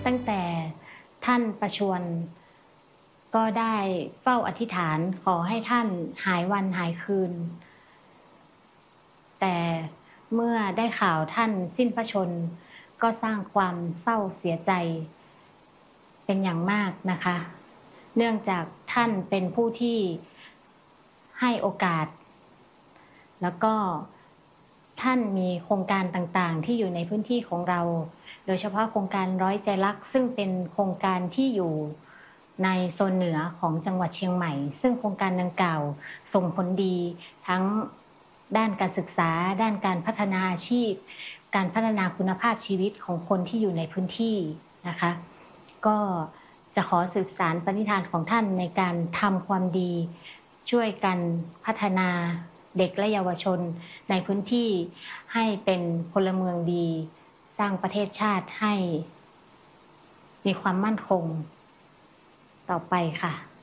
ตั้งแต่ท่านประชวรก็ได้เฝ้าอธิษฐานขอให้ท่านหายวันหายคืนแต่เมื่อได้ข่าวท่านสิ้นพระชนม์ก็สร้างความเศร้าเสียใจเป็นอย่างมากนะคะเนื่องจากท่านเป็นผู้ที่ให้โอกาสแล้วก็ท่านมีโครงการต่างๆที่อยู่ในพื้นที่ของเราโดยเฉพาะโครงการร้อยใจรักซึ่งเป็นโครงการที่อยู่ในโซนเหนือของจังหวัดเชียงใหม่ซึ่งโครงการดังกล่าวส่งผลดีทั้งด้านการศึกษาด้านการพัฒนาอาชีพการพัฒนาคุณภาพชีวิตของคนที่อยู่ในพื้นที่นะคะก็จะขอสืบสานปณิธานของท่านในการทำความดีช่วยกันพัฒนาเด็กและเยาวชนในพื้นที่ให้เป็นพลเมืองดีสร้างประเทศชาติให้มีความมั่นคงต่อไปค่ะ